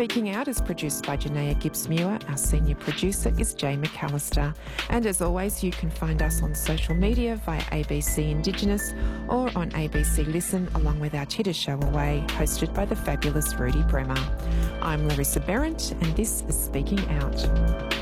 Speaking Out is produced by Janaea Gibbs-Muir. Our senior producer is Jay McAllister. And as always, you can find us on social media via ABC Indigenous or on ABC Listen, along with our Titter Show Away, hosted by the fabulous Rudy Bremer. I'm Larissa Behrendt, and this is Speaking Out.